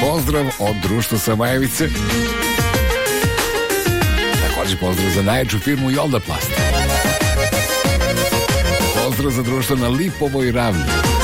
Pozdrav od društva Samajevice. Također pozdrav za najjaču firmu Jolda Plast. Pozdrav za društvo na Lipovoj ravni.